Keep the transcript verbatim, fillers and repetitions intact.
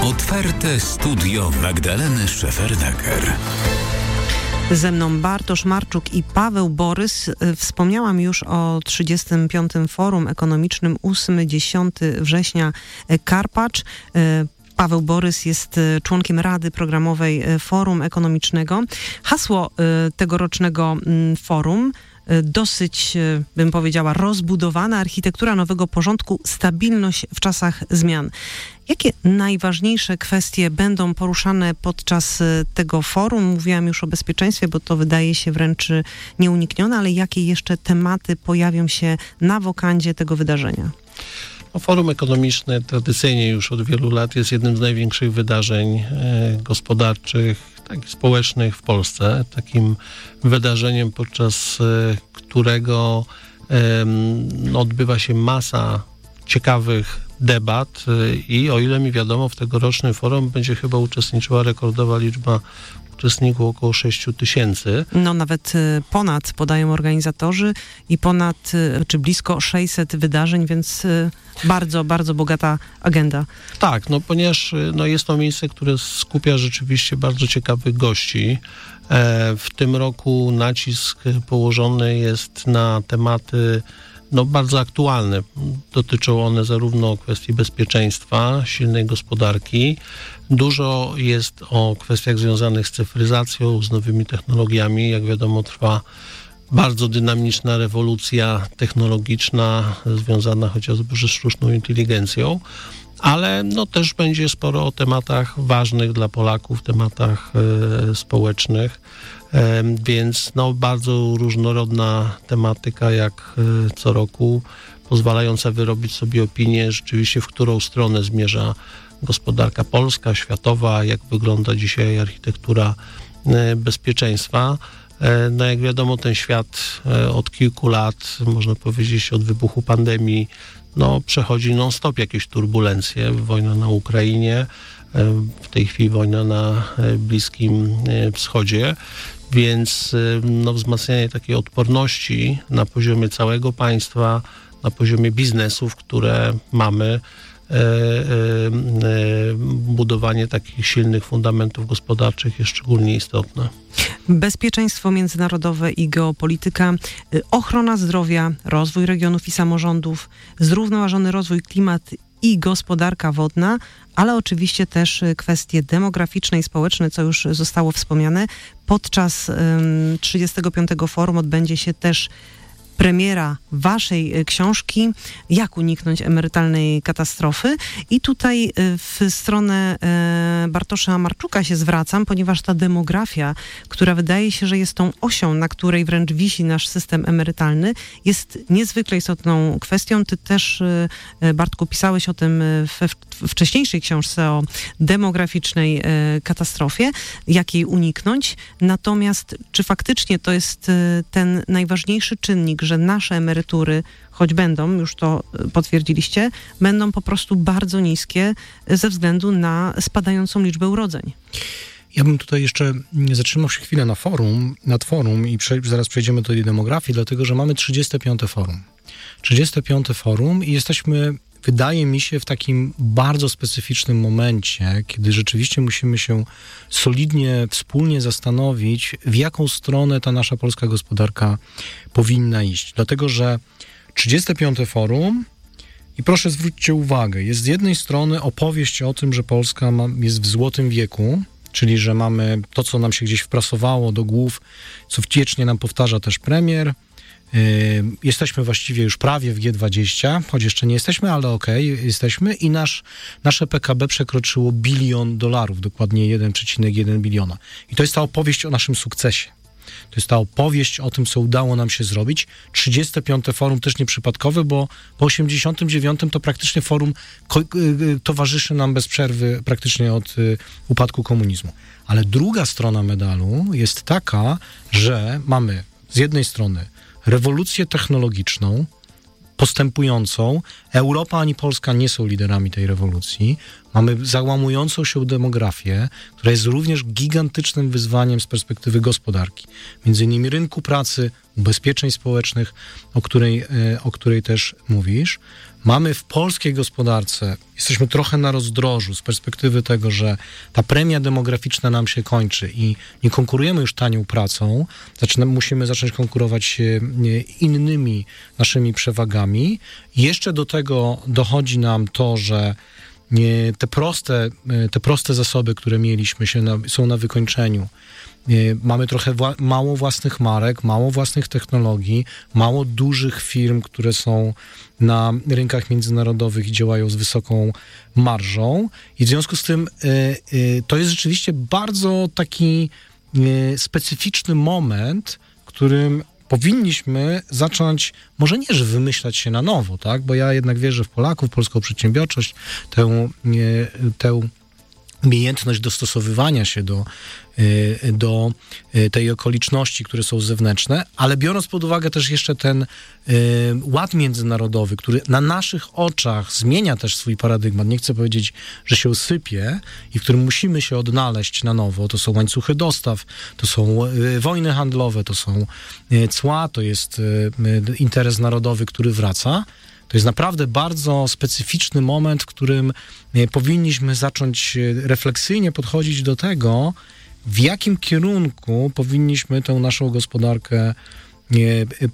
Otwarte studio Magdaleny Szefernaker. Ze mną Bartosz Marczuk i Paweł Borys. Wspomniałam już o trzydziestym piątym Forum Ekonomicznym ósmego do dziesiątego września Karpacz. Paweł Borys jest członkiem Rady Programowej Forum Ekonomicznego. Hasło tegorocznego forum: dosyć, bym powiedziała, rozbudowana architektura nowego porządku, stabilność w czasach zmian. Jakie najważniejsze kwestie będą poruszane podczas tego forum? Mówiłam już o bezpieczeństwie, bo to wydaje się wręcz nieuniknione, ale jakie jeszcze tematy pojawią się na wokandzie tego wydarzenia? No, Forum Ekonomiczne tradycyjnie już od wielu lat jest jednym z największych wydarzeń e, gospodarczych, tak i społecznych w Polsce. Takim wydarzeniem, podczas e, którego e, no, odbywa się masa ciekawych debat e, i o ile mi wiadomo, w tegorocznym forum będzie chyba uczestniczyła rekordowa liczba uczestników, około sześć tysięcy. No nawet ponad, podają organizatorzy, i ponad, czy blisko sześćset wydarzeń, więc bardzo, bardzo bogata agenda. Tak, no ponieważ no, jest to miejsce, które skupia rzeczywiście bardzo ciekawych gości. E, w tym roku nacisk położony jest na tematy no, bardzo aktualne. Dotyczą one zarówno kwestii bezpieczeństwa, silnej gospodarki. Dużo jest o kwestiach związanych z cyfryzacją, z nowymi technologiami. Jak wiadomo, trwa bardzo dynamiczna rewolucja technologiczna związana chociażby ze sztuczną inteligencją, ale no, też będzie sporo o tematach ważnych dla Polaków, tematach e, społecznych. Więc no, bardzo różnorodna tematyka, jak co roku, pozwalająca wyrobić sobie opinię rzeczywiście, w którą stronę zmierza gospodarka polska, światowa, jak wygląda dzisiaj architektura bezpieczeństwa. No jak wiadomo, ten świat od kilku lat, można powiedzieć od wybuchu pandemii, no przechodzi non-stop jakieś turbulencje. Wojna na Ukrainie, w tej chwili wojna na Bliskim Wschodzie. Więc no, wzmacnianie takiej odporności na poziomie całego państwa, na poziomie biznesów, które mamy, e, e, budowanie takich silnych fundamentów gospodarczych jest szczególnie istotne. Bezpieczeństwo międzynarodowe i geopolityka, ochrona zdrowia, rozwój regionów i samorządów, zrównoważony rozwój, klimat i gospodarka wodna, ale oczywiście też kwestie demograficzne i społeczne, co już zostało wspomniane. Podczas um, trzydziestego piątego Forum odbędzie się też premiera waszej książki Jak uniknąć emerytalnej katastrofy. I tutaj w stronę e, Bartosza Marczuka się zwracam, ponieważ ta demografia, która wydaje się, że jest tą osią, na której wręcz wisi nasz system emerytalny, jest niezwykle istotną kwestią. Ty też, e, Bartku, pisałeś o tym we wcześniejszej książce o demograficznej e, katastrofie, jak jej uniknąć. Natomiast czy faktycznie to jest e, ten najważniejszy czynnik, że nasze emerytury, choć będą, już to potwierdziliście, będą po prostu bardzo niskie ze względu na spadającą liczbę urodzeń? Ja bym tutaj jeszcze zatrzymał się chwilę na forum, nad forum i prze, zaraz przejdziemy do tej demografii, dlatego że mamy trzydzieste piąte Forum. trzydzieste piąte Forum i jesteśmy, wydaje mi się, w takim bardzo specyficznym momencie, kiedy rzeczywiście musimy się solidnie, wspólnie zastanowić, w jaką stronę ta nasza polska gospodarka powinna iść. Dlatego, że trzydzieste piąte Forum, i proszę zwróćcie uwagę, jest z jednej strony opowieść o tym, że Polska ma, jest w złotym wieku, czyli że mamy to, co nam się gdzieś wprasowało do głów, co wciecznie nam powtarza też premier. Jesteśmy właściwie już prawie w G dwadzieścia, choć jeszcze nie jesteśmy, ale okej, okay, jesteśmy i nasz, nasze P K B przekroczyło bilion dolarów, dokładnie jeden przecinek jeden biliona. I to jest ta opowieść o naszym sukcesie. To jest ta opowieść o tym, co udało nam się zrobić. trzydzieste piąte Forum też nieprzypadkowe, bo po osiemdziesiątym dziewiątym to praktycznie forum ko- towarzyszy nam bez przerwy praktycznie od y, upadku komunizmu. Ale druga strona medalu jest taka, że mamy z jednej strony rewolucję technologiczną, postępującą. Europa ani Polska nie są liderami tej rewolucji. Mamy załamującą się demografię, która jest również gigantycznym wyzwaniem z perspektywy gospodarki. Między innymi rynku pracy, ubezpieczeń społecznych, o której, o której też mówisz. Mamy w polskiej gospodarce, jesteśmy trochę na rozdrożu z perspektywy tego, że ta premia demograficzna nam się kończy i nie konkurujemy już tanią pracą, zaczyna, musimy zacząć konkurować innymi naszymi przewagami. Jeszcze do tego dochodzi nam to, że te proste, te proste zasoby, które mieliśmy, się na, są na wykończeniu. Mamy trochę wła- mało własnych marek, mało własnych technologii, mało dużych firm, które są na rynkach międzynarodowych i działają z wysoką marżą. I w związku z tym y, y, to jest rzeczywiście bardzo taki y, specyficzny moment, w którym powinniśmy zacząć, może nie, że wymyślać się na nowo, tak? Bo ja jednak wierzę w Polaków, polską przedsiębiorczość, tę, y, tę umiejętność dostosowywania się do, do tej okoliczności, które są zewnętrzne, ale biorąc pod uwagę też jeszcze ten ład międzynarodowy, który na naszych oczach zmienia też swój paradygmat, nie chcę powiedzieć, że się sypie i w którym musimy się odnaleźć na nowo, to są łańcuchy dostaw, to są wojny handlowe, to są cła, to jest interes narodowy, który wraca. To jest naprawdę bardzo specyficzny moment, w którym powinniśmy zacząć refleksyjnie podchodzić do tego, w jakim kierunku powinniśmy tę naszą gospodarkę